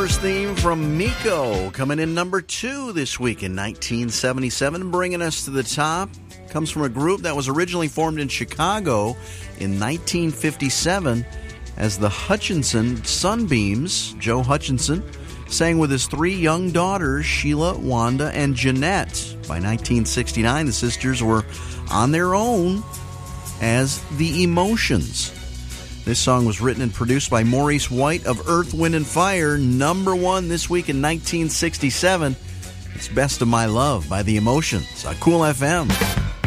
Christmas theme from Miko, coming in number 2 this week in 1977, bringing us to the top. Comes from a group that was originally formed in Chicago in 1957 as the Hutchinson Sunbeams. Joe Hutchinson sang with his 3 young daughters, Sheila, Wanda, and Jeanette. By 1969, the sisters were on their own as The Emotions. This song was written and produced by Maurice White of Earth, Wind & Fire. Number 1 this week in 1967. It's Best of My Love by The Emotions on Cool FM.